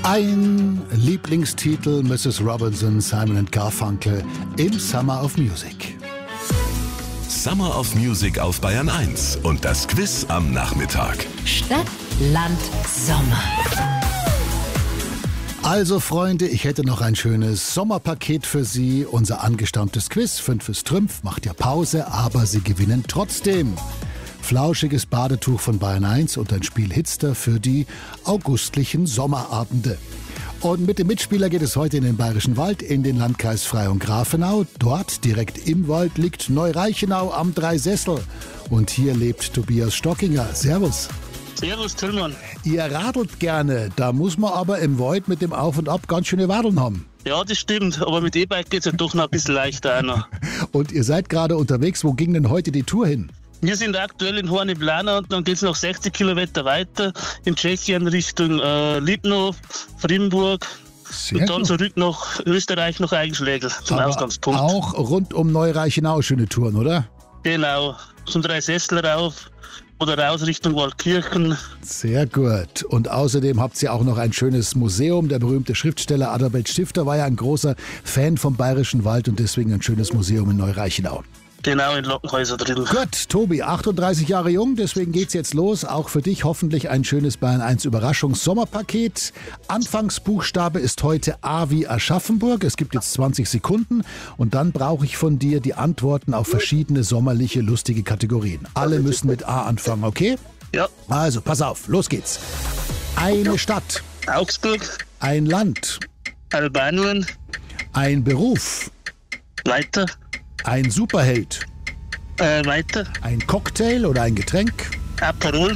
Ein Lieblingstitel Mrs. Robinson, Simon & Garfunkel im Summer of Music. Summer of Music auf Bayern 1 und das Quiz am Nachmittag. Stadt, Land, Sommer. Also Freunde, ich hätte noch ein schönes Sommerpaket für Sie. Unser angestammtes Quiz, 5 ist Trümpf, macht ja Pause, aber Sie gewinnen trotzdem. Flauschiges Badetuch von Bayern 1 und ein Spiel Hitster für die augustlichen Sommerabende. Und mit dem Mitspieler geht es heute in den Bayerischen Wald, in den Landkreis Freyung-Grafenau. Dort, direkt im Wald, liegt Neureichenau am Dreisessel. Und hier lebt Tobias Stockinger. Servus. Servus, Tillmann. Ihr radelt gerne, da muss man aber im Wald mit dem Auf und Ab ganz schöne Wadeln haben. Ja, das stimmt, aber mit E-Bike geht es ja doch noch ein bisschen leichter auch noch. Und ihr seid gerade unterwegs, wo ging denn heute die Tour hin? Wir sind aktuell in Horn im Blana und dann geht es noch 60 Kilometer weiter in Tschechien Richtung Lipno, Frimburg und dann zurück nach Österreich, nach Eigenschlägl zum Aber Ausgangspunkt. Auch rund um Neureichenau schöne Touren, oder? Genau, zum Dreisessel rauf oder raus Richtung Waldkirchen. Sehr gut. Und außerdem habt ihr auch noch ein schönes Museum. Der berühmte Schriftsteller Adalbert Stifter war ja ein großer Fan vom Bayerischen Wald und deswegen ein schönes Museum in Neureichenau. Genau, in Lockenhäuser drin. Gut, Tobi, 38 Jahre jung, deswegen geht's jetzt los. Auch für dich hoffentlich ein schönes Bayern 1 Überraschungs-Sommerpaket. Anfangsbuchstabe ist heute A wie Aschaffenburg. Es gibt jetzt 20 Sekunden und dann brauche ich von dir die Antworten auf verschiedene sommerliche, lustige Kategorien. Alle müssen mit A anfangen, okay? Ja. Also, pass auf, los geht's. Eine Stadt. Augsburg, Ein Land. Albanien, Ein Beruf. weiter, Ein Superheld. weiter, Ein Cocktail oder ein Getränk. Aperol,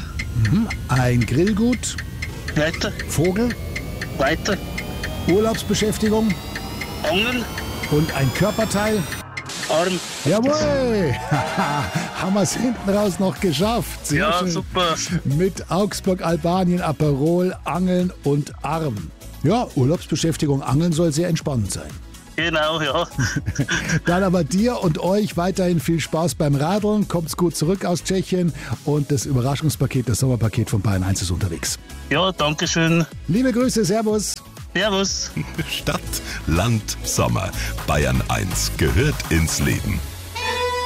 Ein Grillgut. weiter, Vogel. weiter, Urlaubsbeschäftigung. Angeln, Und ein Körperteil. Arm. Jawohl! Haben wir es hinten raus noch geschafft. Sehr Ja, schön. super. Mit Augsburg, Albanien, Aperol, Angeln und Arm. Ja, Urlaubsbeschäftigung Angeln soll sehr entspannend sein. Genau, ja. Dann aber dir und euch weiterhin viel Spaß beim Radeln. Kommt's gut zurück aus Tschechien und das Überraschungspaket, das Sommerpaket von Bayern 1 ist unterwegs. Ja, danke schön. Liebe Grüße, Servus. Servus. Stadt, Land, Sommer. Bayern 1 gehört ins Leben.